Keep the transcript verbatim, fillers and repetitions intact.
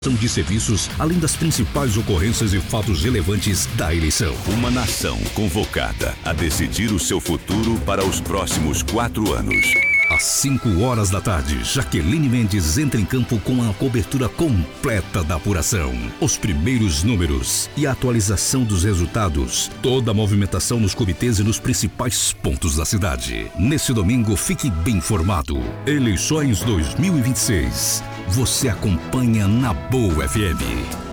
de serviços, além das principais ocorrências e fatos relevantes da eleição. Uma nação convocada a decidir o seu futuro para os próximos quatro anos. Às cinco horas da tarde, Jaqueline Mendes entra em campo com a cobertura completa da apuração. Os primeiros números e a atualização dos resultados. Toda a movimentação nos comitês e nos principais pontos da cidade. Nesse domingo, fique bem informado. Eleições dois mil e vinte e seis. Você acompanha na Boa F M.